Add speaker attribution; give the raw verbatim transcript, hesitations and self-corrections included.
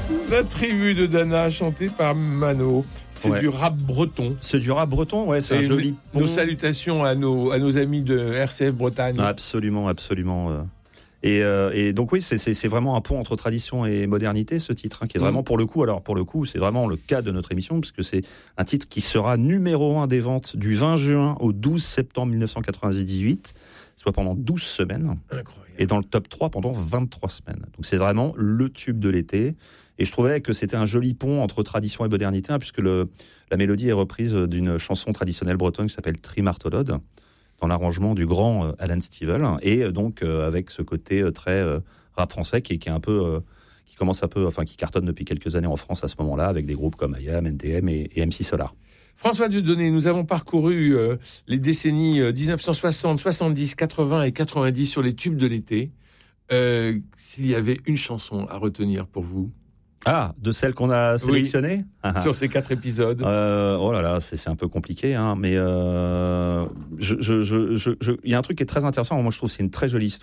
Speaker 1: La tribu de Dana, chantée par Mano. C'est
Speaker 2: ouais.
Speaker 1: du rap breton.
Speaker 2: C'est du rap breton, ouais, c'est
Speaker 1: Et
Speaker 2: un joli pont.
Speaker 1: Nos salutations à nos, à nos amis de R C F Bretagne.
Speaker 2: Absolument, absolument. Euh. Et, euh, et donc oui, c'est, c'est, c'est vraiment un pont entre tradition et modernité, ce titre, hein, qui est vraiment pour le coup, alors pour le coup, c'est vraiment le cas de notre émission, puisque c'est un titre qui sera numéro un des ventes du vingt juin au douze septembre dix-neuf cent quatre-vingt-dix-huit, soit pendant douze semaines.
Speaker 1: Incroyable.
Speaker 2: Et dans le top trois pendant vingt-trois semaines. Donc c'est vraiment le tube de l'été. Et je trouvais que c'était un joli pont entre tradition et modernité, hein, puisque le, la mélodie est reprise d'une chanson traditionnelle bretonne qui s'appelle Trimartolode, dans l'arrangement du grand euh, Alan Stivell, et donc euh, avec ce côté euh, très euh, rap français qui, qui est un peu, euh, qui commence un peu, enfin qui cartonne depuis quelques années en France à ce moment-là, avec des groupes comme I A M, N T M et, et M C Solar.
Speaker 1: François Dieudonné, nous avons parcouru euh, les décennies euh, dix-neuf cent soixante, soixante-dix, quatre-vingts et quatre-vingt-dix sur les tubes de l'été. Euh, s'il y avait une chanson à retenir pour vous?
Speaker 2: Ah, de celles qu'on a sélectionnées,
Speaker 1: oui, sur ces quatre épisodes.
Speaker 2: Euh, oh là là, c'est, c'est un peu compliqué, hein, mais euh, je, je, je, je, je, y a un truc qui est très intéressant. Moi, je trouve que c'est une très jolie histoire.